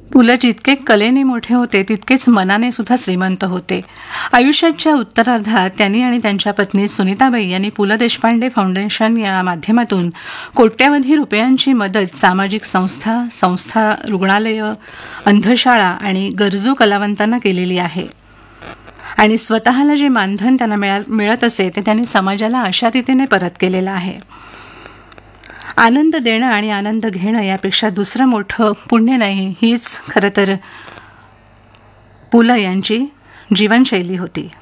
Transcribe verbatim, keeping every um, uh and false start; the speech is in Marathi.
पु ल जितके कलेने मोठे होते तितकेच मनाने सुद्धा श्रीमंत होते. आयुष्याच्या उत्तरार्धात त्यांनी आणि त्यांच्या पत्नी सुनीताबाई यांनी पु ल देशपांडे फाउंडेशन या माध्यमातून कोट्यवधी रुपयांची मदत सामाजिक संस्था संस्था रुग्णालयं, अंधशाळा आणि गरजू कलावंतांना केलेली आहे. आणि स्वतःला जे मानधन त्यांना मिळा मिळत असे ते त्यांनी समाजाला अशा रीतीने परत केलेलं आहे. आनंद देणं आणि आनंद घेणं यापेक्षा दुसरं मोठं पुण्य नाही, हीच खरं तर पु ल यांची जीवनशैली होती.